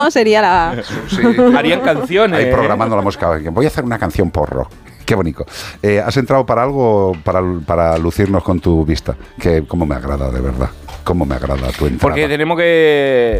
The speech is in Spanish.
sería la... Sí. Harían canciones. Ahí programando la música. Voy a hacer una canción porro. Qué bonito. ¿Has entrado para algo, para lucirnos con tu vista? Que cómo me agrada, de verdad. Cómo me agrada tu entrada. Porque tenemos que